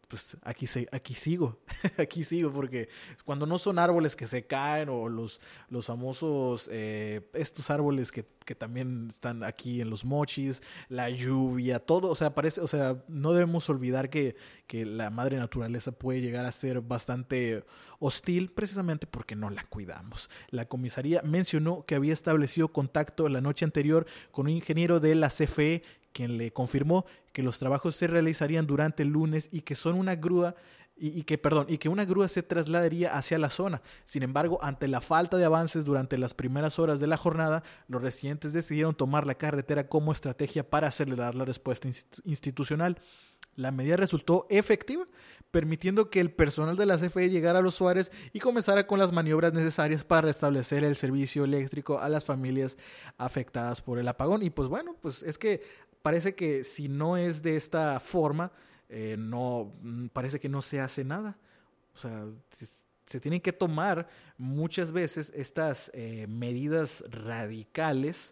pues aquí sigo, aquí sigo, porque cuando no son árboles que se caen o los famosos, estos árboles que también están aquí en los mochis, la lluvia, todo, o sea, no debemos olvidar que la madre naturaleza puede llegar a ser bastante hostil precisamente porque no la cuidamos. La comisaría mencionó que había establecido contacto la noche anterior con un ingeniero de la CFE, quien le confirmó que los trabajos se realizarían durante el lunes y que una grúa se trasladaría hacia la zona. Sin embargo, ante la falta de avances durante las primeras horas de la jornada, los residentes decidieron tomar la carretera como estrategia para acelerar la respuesta institucional. La medida resultó efectiva, permitiendo que el personal de la CFE llegara a Los Suárez y comenzara con las maniobras necesarias para restablecer el servicio eléctrico a las familias afectadas por el apagón. Y pues bueno, pues es que parece que si no es de esta forma, parece que no se hace nada. O sea, se tienen que tomar muchas veces estas medidas radicales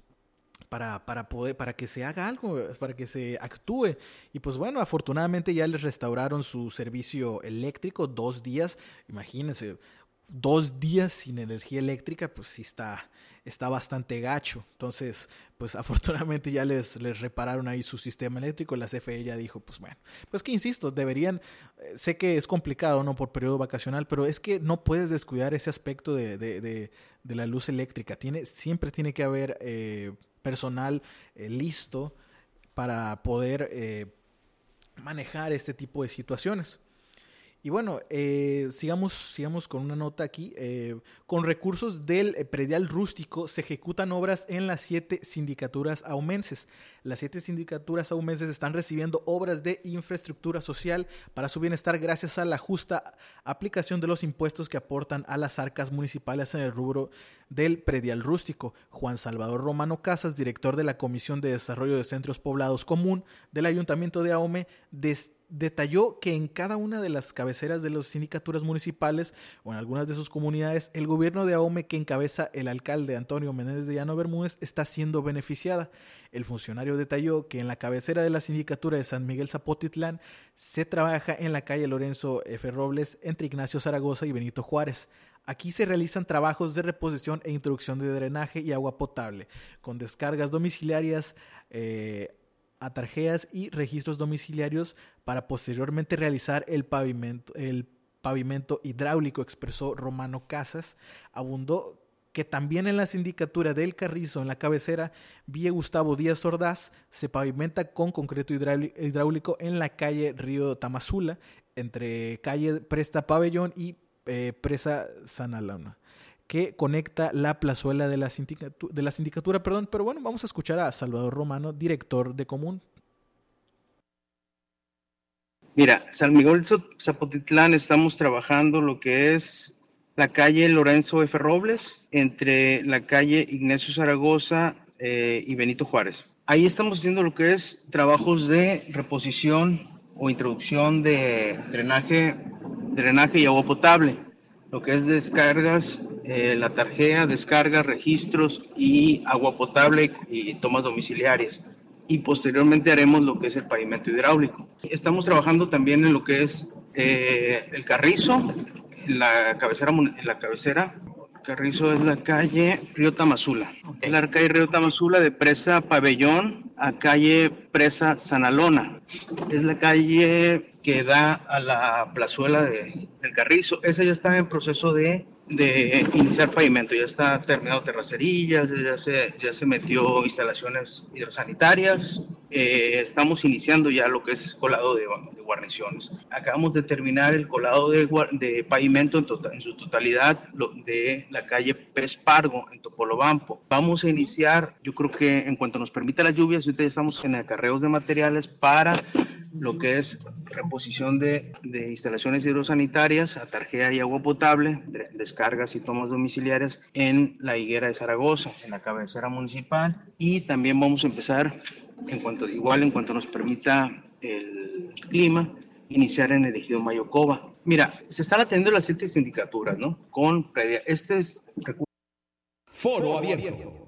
para que se haga algo, para que se actúe. Y pues bueno, afortunadamente ya les restauraron su servicio eléctrico 2 días. Imagínense, 2 días sin energía eléctrica, pues sí está bastante gacho. Entonces, pues afortunadamente ya les repararon ahí su sistema eléctrico. La CFE ya dijo, pues bueno, pues que insisto, deberían, sé que es complicado, ¿no?, por periodo vacacional, pero es que no puedes descuidar ese aspecto de la luz eléctrica. Siempre tiene que haber personal listo para poder manejar este tipo de situaciones. Y bueno, sigamos con una nota aquí. Con recursos del predial rústico se ejecutan obras en las 7 sindicaturas aumenses. Las 7 sindicaturas aumenses están recibiendo obras de infraestructura social para su bienestar gracias a la justa aplicación de los impuestos que aportan a las arcas municipales en el rubro del predial rústico. Juan Salvador Romano Casas, director de la Comisión de Desarrollo de Centros Poblados Común del Ayuntamiento de Ahome, detalló que en cada una de las cabeceras de las sindicaturas municipales o en algunas de sus comunidades, el gobierno de Ahome, que encabeza el alcalde Antonio Menéndez de Llano Bermúdez, está siendo beneficiada. El funcionario detalló que en la cabecera de la sindicatura de San Miguel Zapotitlán se trabaja en la calle Lorenzo F. Robles entre Ignacio Zaragoza y Benito Juárez. Aquí se realizan trabajos de reposición e introducción de drenaje y agua potable, con descargas domiciliarias, atarjeas y registros domiciliarios para posteriormente realizar el pavimento hidráulico, expresó Romano Casas. Abundó que también en la sindicatura del Carrizo, en la cabecera Villa Gustavo Díaz Ordaz, se pavimenta con concreto hidráulico en la calle Río Tamazula, entre calle Presta Pabellón y Presa San Alana, que conecta la plazuela de la sindicatura, pero bueno, vamos a escuchar a Salvador Romano, director de Común. Mira, San Miguel Zapotitlán estamos trabajando lo que es la calle Lorenzo F. Robles, entre la calle Ignacio Zaragoza y Benito Juárez. Ahí estamos haciendo lo que es trabajos de reposición o introducción de drenaje y agua potable, lo que es descargas, la tarjea, descargas, registros y agua potable y tomas domiciliarias. Y posteriormente haremos lo que es el pavimento hidráulico. Estamos trabajando también en lo que es el Carrizo, la cabecera. Carrizo es la calle Río Tamazula. Okay. La calle Río Tamazula de Presa Pabellón a calle Presa San Alona. Es la calle que da a la plazuela del Carrizo. Esa ya está en proceso de iniciar pavimento. Ya está terminado terracerillas, ya se metió instalaciones hidrosanitarias. Estamos iniciando ya lo que es colado de guarniciones. Acabamos de terminar el colado de pavimento en su totalidad de la calle Pez Pargo en Topolobampo. Vamos a iniciar, yo creo que en cuanto nos permita las lluvias, ahorita ya estamos en acarreos de materiales para lo que es reposición de instalaciones hidrosanitarias, atarjea y agua potable, descargas y tomas domiciliarias en la Higuera de Zaragoza, en la cabecera municipal, y también vamos a empezar, en cuanto nos permita el clima, iniciar en el ejido Mayocoba. Mira, se están atendiendo las 7 sindicaturas, ¿no? Con previa. Este es Foro Abierto.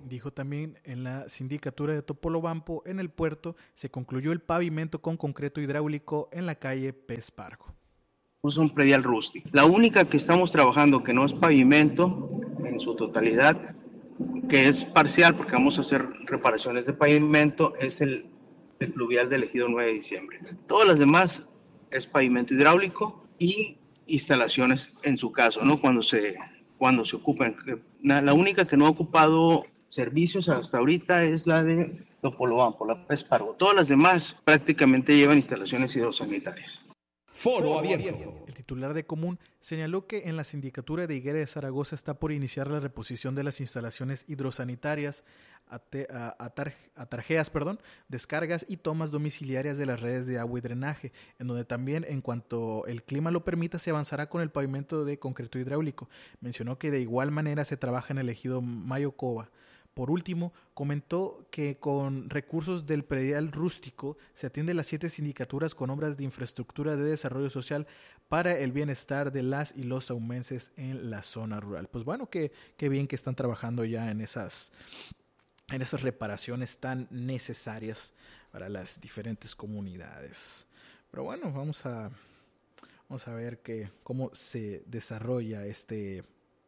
Dijo también: en la sindicatura de Topolobampo, en el puerto, se concluyó el pavimento con concreto hidráulico en la calle Pez Pargo. Es un predial rústico. La única que estamos trabajando que no es pavimento en su totalidad, que es parcial porque vamos a hacer reparaciones de pavimento, es el pluvial del ejido 9 de diciembre. Todas las demás es pavimento hidráulico y instalaciones en su caso, ¿no? Cuando se ocupan. La única que no ha ocupado servicios hasta ahorita es la de Topolobampo, la Pez Pargo. Todas las demás prácticamente llevan instalaciones hidrosanitarias. Foro abierto. El titular de Común señaló que en la sindicatura de Higuera de Zaragoza está por iniciar la reposición de las instalaciones hidrosanitarias, atarjeas, descargas y tomas domiciliarias de las redes de agua y drenaje, en donde también, en cuanto el clima lo permita, se avanzará con el pavimento de concreto hidráulico. Mencionó que de igual manera se trabaja en el ejido Mayocoba. Por último, comentó que con recursos del predial rústico se atiende las 7 sindicaturas con obras de infraestructura de desarrollo social para el bienestar de las y los saumenses en la zona rural. Pues bueno, qué bien que están trabajando ya en esas reparaciones tan necesarias para las diferentes comunidades. Pero bueno, vamos a ver cómo se desarrolla este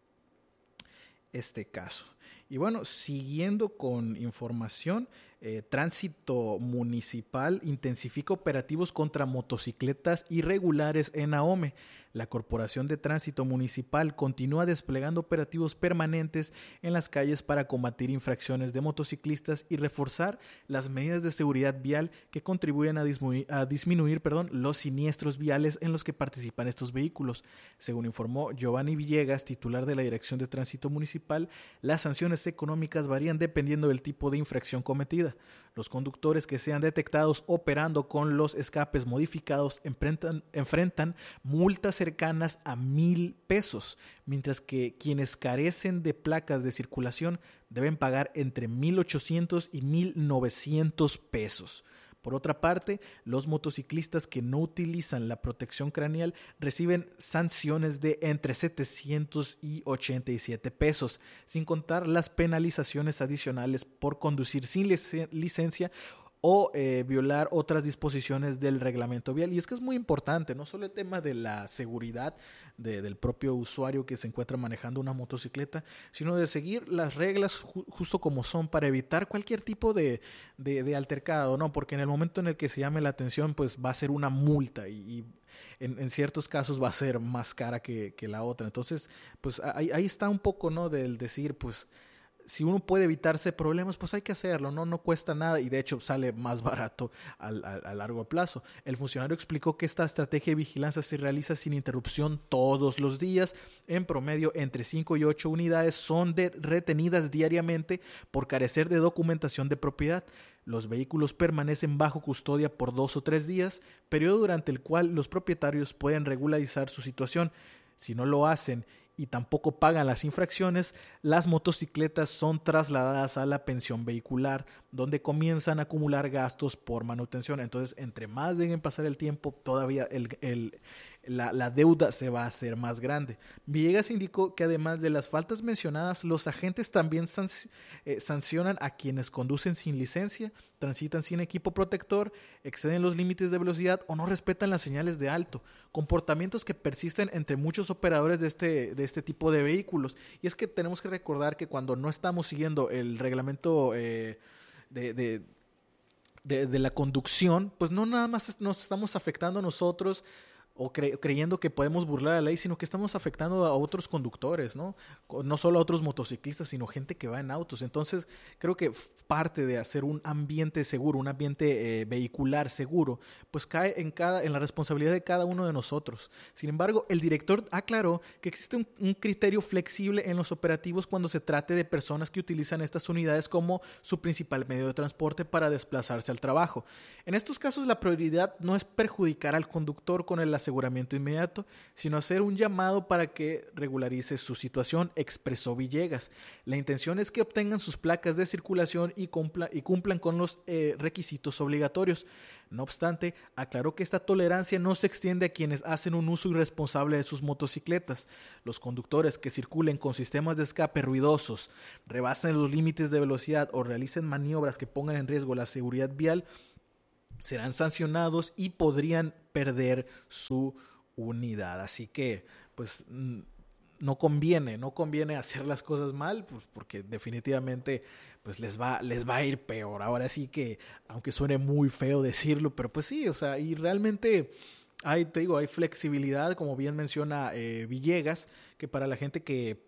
caso. Y bueno, siguiendo con información, Tránsito Municipal intensifica operativos contra motocicletas irregulares en Ahome. La Corporación de Tránsito Municipal continúa desplegando operativos permanentes en las calles para combatir infracciones de motociclistas y reforzar las medidas de seguridad vial que contribuyen a disminuir los siniestros viales en los que participan estos vehículos. Según informó Giovanni Villegas, titular de la Dirección de Tránsito Municipal, las sanciones económicas varían dependiendo del tipo de infracción cometida. Los conductores que sean detectados operando con los escapes modificados enfrentan multas cercanas a 1,000 pesos, mientras que quienes carecen de placas de circulación deben pagar entre 1,800 y 1,900 pesos. Por otra parte, los motociclistas que no utilizan la protección craneal reciben sanciones de entre 700 y 87 pesos, sin contar las penalizaciones adicionales por conducir sin licencia o violar otras disposiciones del reglamento vial. Y es que es muy importante, no solo el tema de la seguridad del propio usuario que se encuentra manejando una motocicleta, sino de seguir las reglas justo como son para evitar cualquier tipo de altercado, ¿no? Porque en el momento en el que se llame la atención, pues va a ser una multa y en ciertos casos va a ser más cara que la otra. Entonces, pues ahí está un poco, ¿no? Del decir, pues, si uno puede evitarse problemas, pues hay que hacerlo, no cuesta nada y de hecho sale más barato a largo plazo. El funcionario explicó que esta estrategia de vigilancia se realiza sin interrupción todos los días. En promedio, entre 5 y 8 unidades son retenidas diariamente por carecer de documentación de propiedad. Los vehículos permanecen bajo custodia por 2 o 3 días, periodo durante el cual los propietarios pueden regularizar su situación. Si no lo hacen y tampoco pagan las infracciones, las motocicletas son trasladadas a la pensión vehicular, donde comienzan a acumular gastos por manutención. Entonces, entre más dejen pasar el tiempo, todavía la deuda se va a hacer más grande. Villegas indicó que además de las faltas mencionadas, los agentes también sancionan a quienes conducen sin licencia, transitan sin equipo protector, exceden los límites de velocidad o no respetan las señales de alto, comportamientos que persisten entre muchos operadores de este tipo de vehículos. Y es que tenemos que recordar que cuando no estamos siguiendo el reglamento de la conducción, pues no nada más nos estamos afectando a nosotros o creyendo que podemos burlar la ley, sino que estamos afectando a otros conductores, ¿no? No solo a otros motociclistas, sino gente que va en autos. Entonces, creo que parte de hacer un ambiente seguro, un ambiente vehicular seguro, pues cae en la responsabilidad de cada uno de nosotros. Sin embargo, el director aclaró que existe un criterio flexible en los operativos cuando se trate de personas que utilizan estas unidades como su principal medio de transporte para desplazarse al trabajo. En estos casos, la prioridad no es perjudicar al conductor con el aseguramiento aseguramiento inmediato, sino hacer un llamado para que regularice su situación, expresó Villegas. La intención es que obtengan sus placas de circulación y cumplan con los requisitos obligatorios. No obstante, aclaró que esta tolerancia no se extiende a quienes hacen un uso irresponsable de sus motocicletas. Los conductores que circulen con sistemas de escape ruidosos, rebasen los límites de velocidad o realicen maniobras que pongan en riesgo la seguridad vial serán sancionados y podrían perder su unidad. Así que, pues, no conviene hacer las cosas mal, pues, porque definitivamente pues les va a ir peor. Ahora sí que, aunque suene muy feo decirlo, pero pues sí, o sea, y realmente hay flexibilidad, como bien menciona Villegas, que para la gente que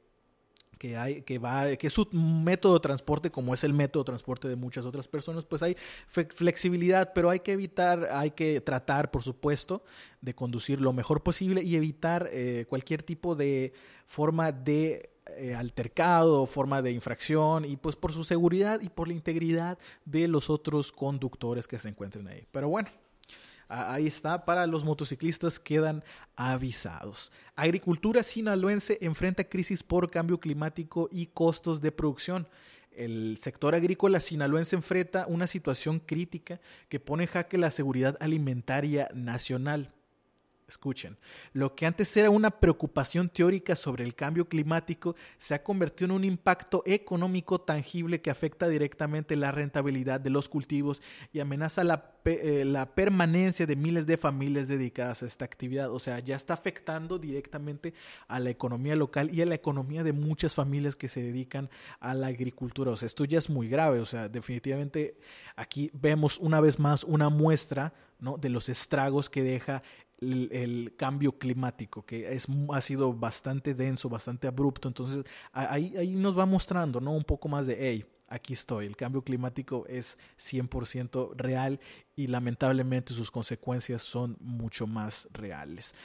es su método de transporte, como es el método de transporte de muchas otras personas, pues hay flexibilidad, pero hay que tratar, por supuesto, de conducir lo mejor posible y evitar cualquier tipo de forma de altercado, forma de infracción, y pues por su seguridad y por la integridad de los otros conductores que se encuentren ahí. Pero bueno, ahí está, para los motociclistas quedan avisados. Agricultura sinaloense enfrenta crisis por cambio climático y costos de producción. El sector agrícola sinaloense enfrenta una situación crítica que pone en jaque la seguridad alimentaria nacional. Escuchen, lo que antes era una preocupación teórica sobre el cambio climático se ha convertido en un impacto económico tangible que afecta directamente la rentabilidad de los cultivos y amenaza la permanencia de miles de familias dedicadas a esta actividad. O sea, ya está afectando directamente a la economía local y a la economía de muchas familias que se dedican a la agricultura. O sea, esto ya es muy grave. O sea, definitivamente aquí vemos una vez más una muestra, ¿no?, de los estragos que deja el cambio climático, que ha sido bastante denso, bastante abrupto. Entonces ahí nos va mostrando, ¿no?, un poco más de, hey, aquí estoy, el cambio climático es 100% real y lamentablemente sus consecuencias son mucho más reales.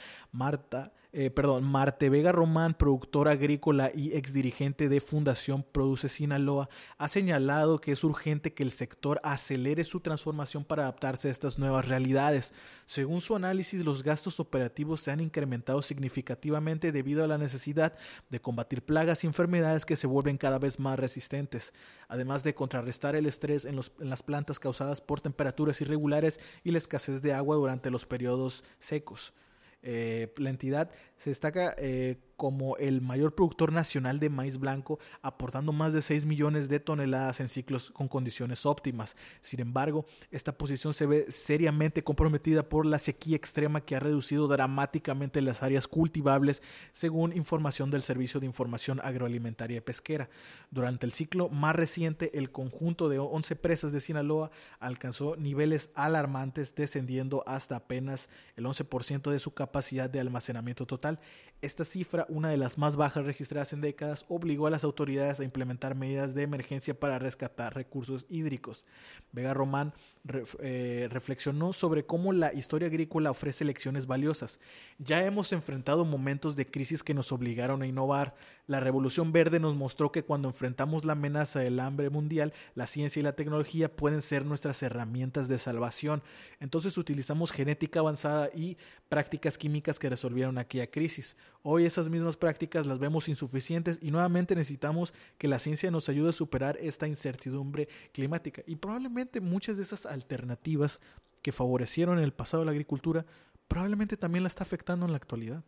Marte Vega Román, productora agrícola y exdirigente de Fundación Produce Sinaloa, ha señalado que es urgente que el sector acelere su transformación para adaptarse a estas nuevas realidades. Según su análisis, los gastos operativos se han incrementado significativamente debido a la necesidad de combatir plagas y enfermedades que se vuelven cada vez más resistentes, además de contrarrestar el estrés en las plantas causadas por temperaturas irregulares y la escasez de agua durante los periodos secos. La entidad se destaca como el mayor productor nacional de maíz blanco, aportando más de 6 millones de toneladas en ciclos con condiciones óptimas. Sin embargo, esta posición se ve seriamente comprometida por la sequía extrema que ha reducido dramáticamente las áreas cultivables, según información del Servicio de Información Agroalimentaria y Pesquera. Durante el ciclo más reciente, el conjunto de 11 presas de Sinaloa alcanzó niveles alarmantes, descendiendo hasta apenas el 11% de su capacidad de almacenamiento total. Esta cifra, una de las más bajas registradas en décadas, obligó a las autoridades a implementar medidas de emergencia para rescatar recursos hídricos. Vega Román reflexionó sobre cómo la historia agrícola ofrece lecciones valiosas. Ya hemos enfrentado momentos de crisis que nos obligaron a innovar. La Revolución Verde nos mostró que cuando enfrentamos la amenaza del hambre mundial, la ciencia y la tecnología pueden ser nuestras herramientas de salvación. Entonces utilizamos genética avanzada y prácticas químicas que resolvieron aquella crisis. Hoy esas mismas prácticas las vemos insuficientes y nuevamente necesitamos que la ciencia nos ayude a superar esta incertidumbre climática. Y probablemente muchas de esas alternativas que favorecieron en el pasado la agricultura, probablemente también la está afectando en la actualidad.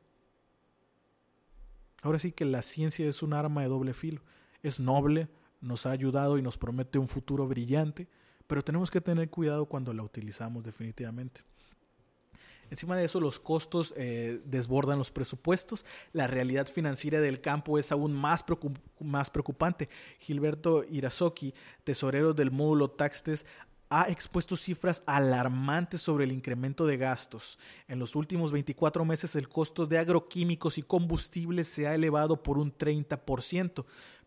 Ahora sí que la ciencia es un arma de doble filo. Es noble, nos ha ayudado y nos promete un futuro brillante, pero tenemos que tener cuidado cuando la utilizamos definitivamente. Encima de eso, los costos desbordan los presupuestos. La realidad financiera del campo es aún más preocupante. Gilberto Irazoki, tesorero del módulo Taxtes, ha expuesto cifras alarmantes sobre el incremento de gastos. En los últimos 24 meses, el costo de agroquímicos y combustibles se ha elevado por un 30%.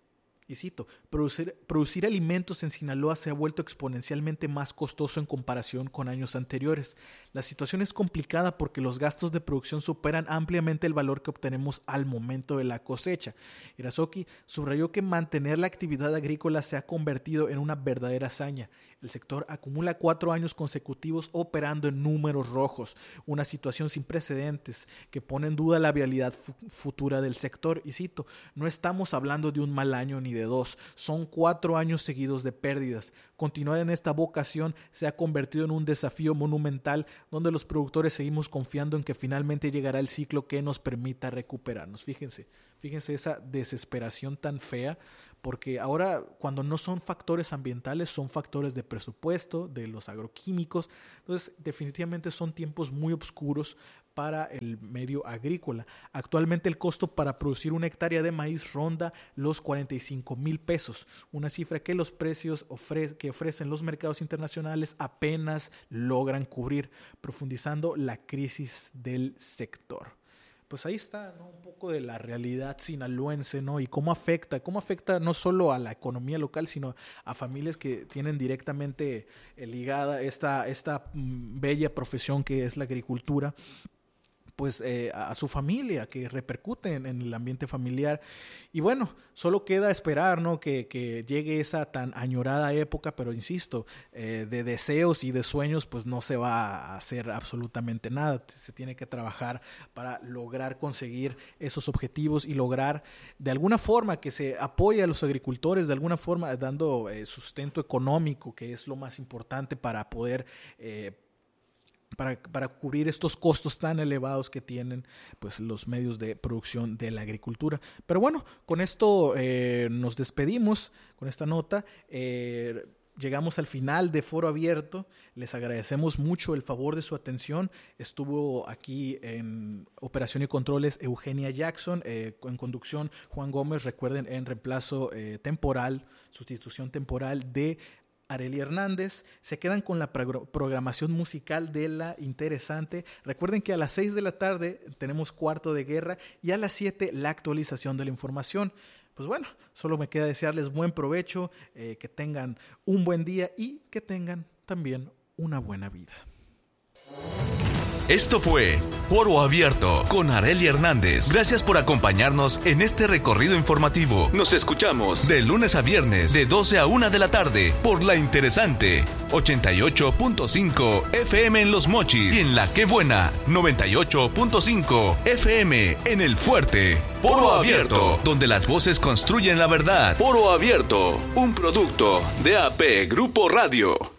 Y cito, producir alimentos en Sinaloa se ha vuelto exponencialmente más costoso en comparación con años anteriores. La situación es complicada porque los gastos de producción superan ampliamente el valor que obtenemos al momento de la cosecha. Irazoqui subrayó que mantener la actividad agrícola se ha convertido en una verdadera hazaña. El sector acumula 4 años consecutivos operando en números rojos, una situación sin precedentes que pone en duda la viabilidad futura del sector. Y cito, no estamos hablando de un mal año ni de 2, son 4 años seguidos de pérdidas. Continuar en esta vocación se ha convertido en un desafío monumental donde los productores seguimos confiando en que finalmente llegará el ciclo que nos permita recuperarnos. Fíjense esa desesperación tan fea, porque ahora cuando no son factores ambientales, son factores de presupuesto, de los agroquímicos. Entonces definitivamente son tiempos muy oscuros para el medio agrícola. Actualmente el costo para producir una hectárea de maíz ronda los 45,000 pesos, una cifra que los precios que ofrecen los mercados internacionales apenas logran cubrir, profundizando la crisis del sector. Pues ahí está, ¿no? Un poco de la realidad sinaloense, ¿no? Y cómo afecta no solo a la economía local, sino a familias que tienen directamente ligada esta bella profesión que es la agricultura, pues a su familia, que repercute en el ambiente familiar. Y bueno, solo queda esperar, ¿no? que llegue esa tan añorada época, pero insisto, de deseos y de sueños pues no se va a hacer absolutamente nada. Se tiene que trabajar para lograr conseguir esos objetivos y lograr de alguna forma que se apoye a los agricultores, de alguna forma dando sustento económico, que es lo más importante para poder para cubrir estos costos tan elevados que tienen pues los medios de producción de la agricultura. Pero bueno, con esto nos despedimos, con esta nota. Llegamos al final de Foro Abierto. Les agradecemos mucho el favor de su atención. Estuvo aquí en operación y controles Eugenia Jackson, en conducción Juan Gómez, recuerden, en reemplazo temporal, sustitución temporal de Arely Hernández. Se quedan con la programación musical de La Interesante. Recuerden que a las 6 de la tarde tenemos Cuarto de Guerra y a las 7 la actualización de la información. Pues bueno, solo me queda desearles buen provecho, que tengan un buen día y que tengan también una buena vida. Esto fue Foro Abierto con Arely Hernández. Gracias por acompañarnos en este recorrido informativo. Nos escuchamos de lunes a viernes de 12 a 1 de la tarde por La Interesante 88.5 FM en Los Mochis y en La Qué Buena 98.5 FM en El Fuerte. Foro Abierto, donde las voces construyen la verdad. Foro Abierto, un producto de AP Grupo Radio.